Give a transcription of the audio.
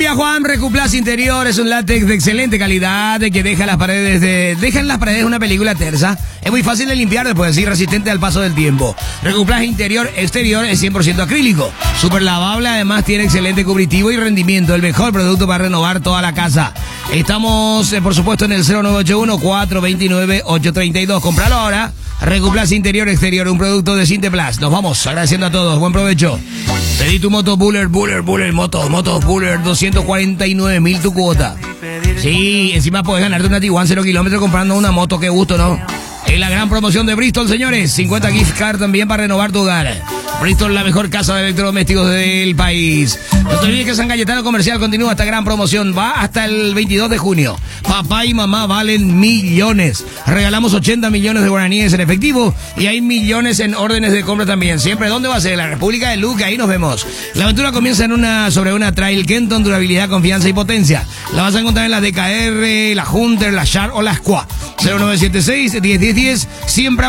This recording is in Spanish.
Colombia, Juan. Recuplas Interior es un látex de excelente calidad que deja en las paredes una película tersa. Es muy fácil de limpiar después y resistente al paso del tiempo. Recuplas Interior Exterior es 100% acrílico. Súper lavable, además tiene excelente cubritivo y rendimiento. El mejor producto para renovar toda la casa. Estamos, por supuesto, en el 0981-429-832. Compralo ahora. Recuplas Interior Exterior, un producto de Sinteplas. Nos vamos, agradeciendo a todos. Buen provecho. Pedí tu moto Buller, motos Buller, 249.000 tu cuota. Sí, encima podés ganarte una Tiguan 0 kilómetros comprando una moto, qué gusto, ¿no? Es la gran promoción de Bristol, señores. 50 gift card también para renovar tu hogar. Bristol, la mejor casa de electrodomésticos del país. No te olvides que San Cayetano Comercial continúa esta gran promoción. Va hasta el 22 de junio. Papá y mamá valen millones. Regalamos 80 millones de guaraníes en efectivo y hay millones en órdenes de compra también. Siempre, ¿dónde va a ser? La República de Luque, ahí nos vemos. La aventura comienza sobre una Trail Kenton, durabilidad, confianza y potencia. La vas a encontrar en la DKR, la Hunter, la Sharp o la Squad. 0976-1010-10, siempre